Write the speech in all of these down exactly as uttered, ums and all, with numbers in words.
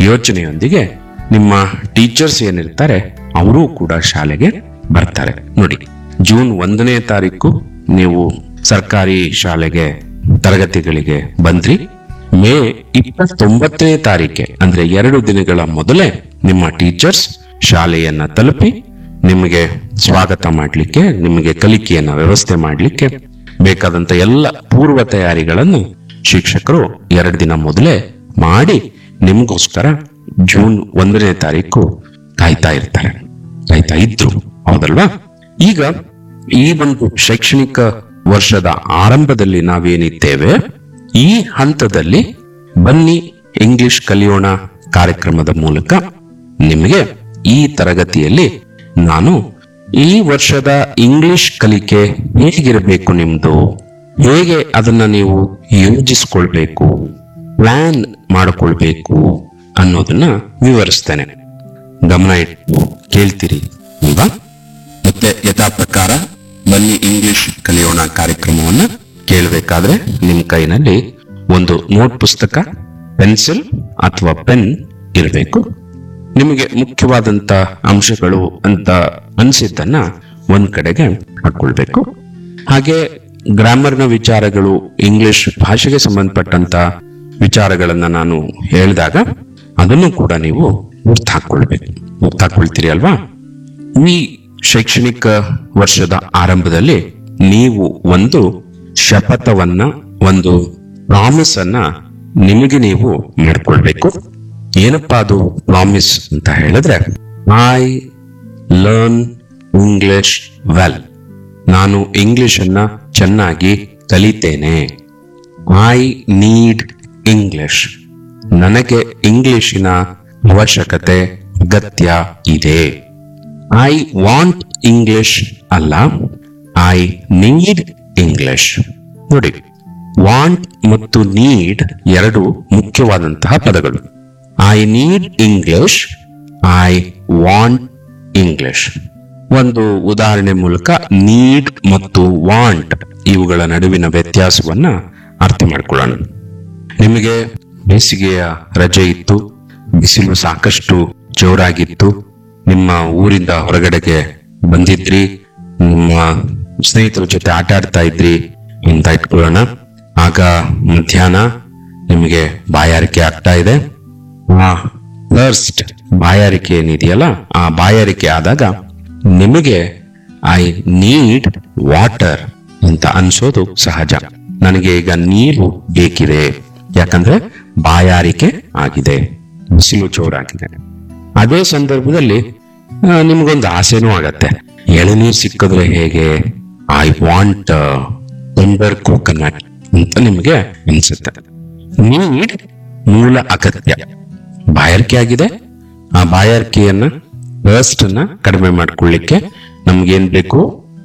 ಯೋಚನೆಯೊಂದಿಗೆ ನಿಮ್ಮ ಟೀಚರ್ಸ್ ಏನಿರ್ತಾರೆ ಅವರೂ ಕೂಡ ಶಾಲೆಗೆ ಬರ್ತಾರೆ. ನೋಡಿ, ಜೂನ್ ಒಂದನೇ ತಾರೀಕು ನೀವು ಸರ್ಕಾರಿ ಶಾಲೆಗೆ ತರಗತಿಗಳಿಗೆ ಬಂದ್ರಿ. ಮೇ ಇಪ್ಪತ್ತೊಂಬತ್ತನೇ ತಾರೀಕೆ ಅಂದ್ರೆ ಎರಡು ದಿನಗಳ ಮೊದಲೇ ನಿಮ್ಮ ಟೀಚರ್ಸ್ ಶಾಲೆಯನ್ನ ತಲುಪಿ ನಿಮಗೆ ಸ್ವಾಗತ ಮಾಡ್ಲಿಕ್ಕೆ, ನಿಮಗೆ ಕಲಿಕೆಯನ್ನ ವ್ಯವಸ್ಥೆ ಮಾಡ್ಲಿಕ್ಕೆ ಬೇಕಾದಂತ ಎಲ್ಲ ಪೂರ್ವ ತಯಾರಿಗಳನ್ನು ಶಿಕ್ಷಕರು ಎರಡು ದಿನ ಮೊದಲೇ ಮಾಡಿ ನಿಮ್ಗೋಸ್ಕರ ಜೂನ್ ಒಂದನೇ ತಾರೀಕು ಕಾಯ್ತಾ ಇರ್ತಾರೆ, ಕಾಯ್ತಾ ಇದ್ರು. ಹೌದಲ್ವಾ? ಈಗ ಈ ಒಂದು ಶೈಕ್ಷಣಿಕ ವರ್ಷದ ಆರಂಭದಲ್ಲಿ ನಾವೇನಿದ್ದೇವೆ, ಈ ಹಂತದಲ್ಲಿ ಬನ್ನಿ ಇಂಗ್ಲಿಷ್ ಕಲಿಯೋಣ ಕಾರ್ಯಕ್ರಮದ ಮೂಲಕ ನಿಮಗೆ ಈ ತರಗತಿಯಲ್ಲಿ ನಾನು ಈ ವರ್ಷದ ಇಂಗ್ಲಿಷ್ ಕಲಿಕೆ ಹೇಗಿರಬೇಕು, ನಿಮ್ದು ಹೇಗೆ ಅದನ್ನ ನೀವು ಯೋಜಿಸ್ಕೊಳ್ಬೇಕು, ಪ್ಲಾನ್ ಮಾಡಿಕೊಳ್ಬೇಕು ಅನ್ನೋದನ್ನ ವಿವರಿಸ್ತೇನೆ. ಗಮನ ಇಟ್ಟು ಕೇಳ್ತೀರಿ ಅಲ್ವಾ? ಮತ್ತೆ ಯಥಾ ಪ್ರಕಾರ ಬನ್ನಿ ಇಂಗ್ಲಿಷ್ ಕಲಿಯೋಣ ಕಾರ್ಯಕ್ರಮವನ್ನ ಕೇಳಬೇಕಾದ್ರೆ ನಿಮ್ ಕೈನಲ್ಲಿ ಒಂದು ನೋಟ್ ಪುಸ್ತಕ, ಪೆನ್ಸಿಲ್ ಅಥವಾ ಪೆನ್ ಇರಬೇಕು. ನಿಮಗೆ ಮುಖ್ಯವಾದಂತ ಅಂಶಗಳು ಅಂತ ಅನ್ಸಿದ್ದನ್ನ ಒಂದ್ ಕಡೆಗೆ ಹಾಕೊಳ್ಬೇಕು. ಹಾಗೆ ಗ್ರಾಮರ್ನ ವಿಚಾರಗಳು, ಇಂಗ್ಲಿಷ್ ಭಾಷೆಗೆ ಸಂಬಂಧಪಟ್ಟಂತ ವಿಚಾರಗಳನ್ನ ನಾನು ಹೇಳಿದಾಗ ಅದನ್ನು ಕೂಡ ನೀವು ಗುರ್ತು ಹಾಕೊಳ್ಬೇಕು. ಗುರ್ತು ಹಾಕೊಳ್ತೀರಿ ಅಲ್ವಾ? ಈ ಶೈಕ್ಷಣಿಕ ವರ್ಷದ ಆರಂಭದಲ್ಲಿ ನೀವು ಒಂದು ಶಪಥವನ್ನ, ಒಂದು ಪ್ರಾಮಿಸ್ ಅನ್ನ ನಿಮಗೆ ನೀವು ಮಾಡ್ಕೊಳ್ಬೇಕು. ಏನಪ್ಪಾ ಅದು ಪ್ರಾಮಿಸ್ ಅಂತ ಹೇಳಿದ್ರೆ, ಐ ಲರ್ನ್ ಇಂಗ್ಲಿಷ್ ವೆಲ್. ನಾನು ಇಂಗ್ಲಿಷ್ ಅನ್ನ ಚೆನ್ನಾಗಿ ಕಲಿತೇನೆ. I need English. ನನಗೆ ಇಂಗ್ಲಿಶಿನ ಅವಶ್ಯಕತೆ, ಅಗತ್ಯ ಇದೆ. ಐ ವಾಂಟ್ ಇಂಗ್ಲಿಷ್ ಅಲ್ಲ, ಐ ನೀಡ್ ಇಂಗ್ಲಿಷ್. ನೋಡಿ, ವಾಂಟ್ ಮತ್ತು ನೀಡ್ ಎರಡು ಮುಖ್ಯವಾದಂತಹ ಪದಗಳು. I need English, I want English. ಒಂದು ಉದಾಹರಣೆ ಮೂಲಕ ನೀಡ್ ಮತ್ತು ವಾಂಟ್ ಇವುಗಳ ನಡುವಿನ ವ್ಯತ್ಯಾಸವನ್ನ ಅರ್ಥ ಮಾಡ್ಕೊಳ್ಳೋಣ. ನಿಮಗೆ ಬೇಸಿಗೆಯ ರಜೆ ಇತ್ತು, ಬಿಸಿಲು ಸಾಕಷ್ಟು ಜೋರಾಗಿತ್ತು, ನಿಮ್ಮ ಊರಿಂದ ಹೊರಗಡೆಗೆ ಬಂದಿದ್ರಿ, ನಿಮ್ಮ ಸ್ನೇಹಿತರ ಜೊತೆ ಆಟ ಆಡ್ತಾ ಇದ್ರಿ ಅಂತ ಇಟ್ಕೊಳ್ಳೋಣ. ಆಗ ಮಧ್ಯಾಹ್ನ ನಿಮಗೆ ಬಾಯಾರಿಕೆ ಆಗ್ತಾ ಇದೆ. ಆ ಥರ್ಸ್ಟ್ ಬಾಯಾರಿಕೆ ಏನಿದೆಯಲ್ಲ, ಆ ಬಾಯಾರಿಕೆ ಆದಾಗ ನಿಮಗೆ ಐ ನೀಡ್ ವಾಟರ್ ಅಂತ ಅನ್ಸೋದು ಸಹಜ. ನನಗೆ ಈಗ ನೀರು ಬೇಕಿದೆ, ಯಾಕಂದ್ರೆ ಬಾಯಾರಿಕೆ ಆಗಿದೆ, ಬಿಸಿಲು ಜೋರಾಗಿದೆ. ಅದೇ ಸಂದರ್ಭದಲ್ಲಿ ನಿಮ್ಗೊಂದು ಆಸೆನೂ ಆಗತ್ತೆ, ಎಳನೀರು ಸಿಕ್ಕಿದ್ರೆ ಹೇಗೆ, ಐ ವಾಂಟ್ ಟೆಂಡರ್ ಕೋಕೋನಟ್ ಅಂತ ನಿಮಗೆ ಅನ್ಸುತ್ತೆ. ನೀಡ್ ಮೂಲ ಅಗತ್ಯ, ಬಾಯಾರಿಕೆ ಆಗಿದೆ, ಆ ಬಾಯಾರಿಕೆಯನ್ನ ಥರ್ಸ್ಟ್ ಅನ್ನ ಕಡಿಮೆ ಮಾಡ್ಕೊಳ್ಳಿಕ್ಕೆ ನಮ್ಗೇನ್ ಬೇಕು,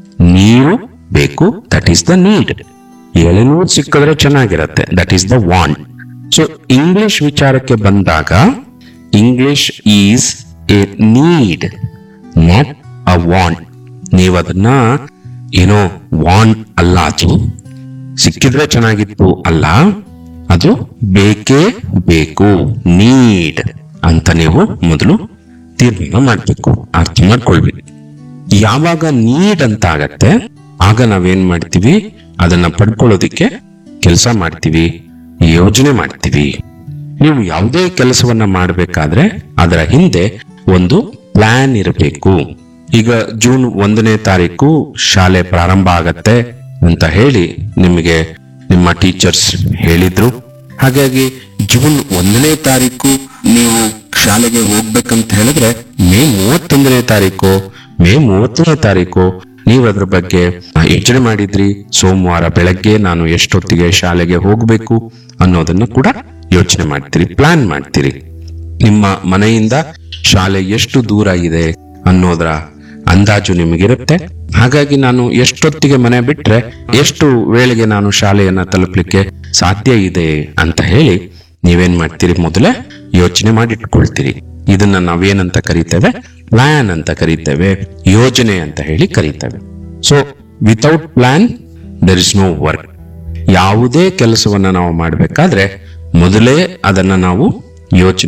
ನೀರು ಬೇಕು, ದಟ್ ಈಸ್ ದ ನೀಡ್. ಎಳನೀರು ಸಿಕ್ಕಿದ್ರೆ ಚೆನ್ನಾಗಿರತ್ತೆ, that is the want. So English ವಿಚಾರಕ್ಕೆ ಬಂದಾಗ English is A need, not a want. ನೀವು ಅದನ್ನ ಏನೋ ವಾಂಟ್ ಅಲ್ಲ, ಅದು ಸಿಕ್ಕಿದ್ರೆ ಚೆನ್ನಾಗಿತ್ತು ಅಲ್ಲ, ಅದು ಬೇಕೇ ಬೇಕು, ನೀಡ್ ಅಂತ ನೀವು ಮೊದಲು ತೀರ್ಮಾನ ಮಾಡ್ಬೇಕು, ಅರ್ಥ ಮಾಡ್ಕೊಳ್ಬೇಕು. ಯಾವಾಗ ನೀಡ್ ಅಂತ ಆಗತ್ತೆ ಆಗ ನಾವೇನ್ ಮಾಡ್ತೀವಿ, ಅದನ್ನ ಪಡ್ಕೊಳ್ಳೋದಿಕ್ಕೆ ಕೆಲಸ ಮಾಡ್ತೀವಿ, ಯೋಜನೆ ಮಾಡ್ತೀವಿ. ನೀವು ಯಾವುದೇ ಕೆಲಸವನ್ನ ಮಾಡಬೇಕಾದ್ರೆ ಅದರ ಹಿಂದೆ ಒಂದು ಪ್ಲಾನ್ ಇರಬೇಕು. ಈಗ ಜೂನ್ ಒಂದನೇ ತಾರೀಕು ಶಾಲೆ ಪ್ರಾರಂಭ ಆಗತ್ತೆ ಅಂತ ಹೇಳಿ ನಿಮಗೆ ನಿಮ್ಮ ಟೀಚರ್ಸ್ ಹೇಳಿದ್ರು. ಹಾಗಾಗಿ ಜೂನ್ ಒಂದನೇ ತಾರೀಕು ನೀವು ಶಾಲೆಗೆ ಹೋಗ್ಬೇಕಂತ ಹೇಳಿದ್ರೆ ಮೇ ಮೂವತ್ತೊಂದನೇ ತಾರೀಕು ಮೇ ಮೂವತ್ತನೇ ತಾರೀಕು ನೀವು ಅದ್ರ ಬಗ್ಗೆ ಯೋಚನೆ ಮಾಡಿದ್ರಿ. ಸೋಮವಾರ ಬೆಳಗ್ಗೆ ನಾನು ಎಷ್ಟೊತ್ತಿಗೆ ಶಾಲೆಗೆ ಹೋಗ್ಬೇಕು ಅನ್ನೋದನ್ನ ಕೂಡ ಯೋಚನೆ ಮಾಡ್ತೀರಿ, ಪ್ಲಾನ್ ಮಾಡ್ತೀರಿ. ನಿಮ್ಮ ಮನೆಯಿಂದ ಶಾಲೆ ಎಷ್ಟು ದೂರ ಇದೆ ಅನ್ನೋದರ ಅಂದಾಜು ನಿಮಗಿರುತ್ತೆ. ಹಾಗಾಗಿ ನಾನು ಎಷ್ಟೊತ್ತಿಗೆ ಮನೆ ಬಿಟ್ರೆ ಎಷ್ಟು ವೇಳೆಗೆ ನಾನು ಶಾಲೆಯನ್ನ ತಲುಪಲಿಕ್ಕೆ ಸಾಧ್ಯ ಇದೆ ಅಂತ ಹೇಳಿ ನೀವೇನ್ ಮಾಡ್ತೀರಿ, ಮೊದಲೇ ಯೋಚನೆ ಮಾಡಿಟ್ಕೊಳ್ತೀರಿ. ಇದನ್ನ ನಾವೇನಂತ ಕರೀತೇವೆ, ಪ್ಲಾನ್ ಅಂತ ಕರೀತೇವೆ, ಯೋಜನೆ ಅಂತ ಹೇಳಿ ಕರೀತೇವೆ. So without plan there is no work. ಯಾವುದೇ ಕೆಲಸವನ್ನ ನಾವು ಮಾಡಬೇಕಾದ್ರೆ ಮೊದಲೇ ಅದನ್ನ ನಾವು ಯೋಚನೆ